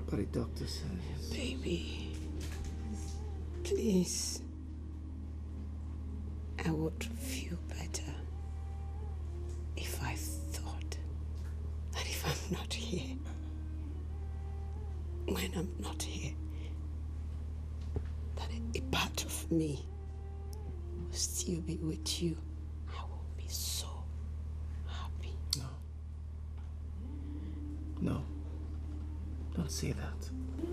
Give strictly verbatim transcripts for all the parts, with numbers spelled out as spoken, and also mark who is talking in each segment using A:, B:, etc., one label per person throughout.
A: But the doctor says...
B: Baby, please. I would feel better if I thought that if I'm not here, when I'm not here, that a part of me will still be with you. I will be so happy.
A: No. No. Don't say that.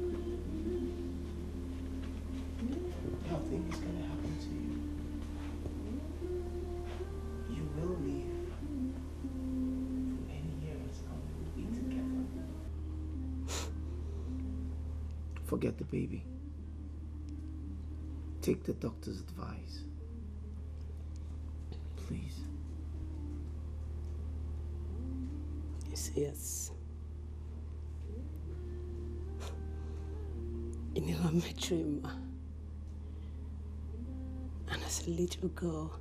A: Nothing is going to happen to you. You will live for many years and we will be together. Forget the baby. Take the doctor's advice. Please.
B: Yes, yes. You know, I'm a dreamer. And as a little girl,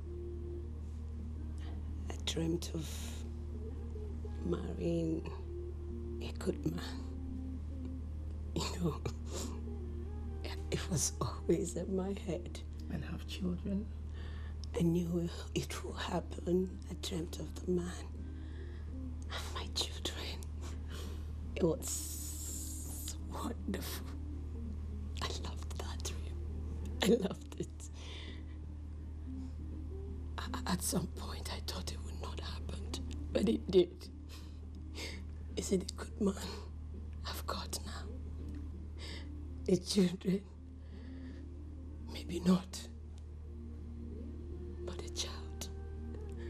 B: I dreamt of marrying a good man. You know, it was always in my head.
A: And have children?
B: I knew it would happen. I dreamt of the man and my children. It was wonderful. I loved that dream. I loved it. At some point, I thought it would not happen, but it did. Is it a good man I've got now? The children, maybe not.